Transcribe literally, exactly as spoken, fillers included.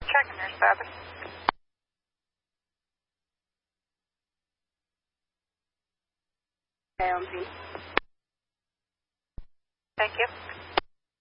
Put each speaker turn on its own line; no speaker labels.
Checking there, seven. A M P. Thank you.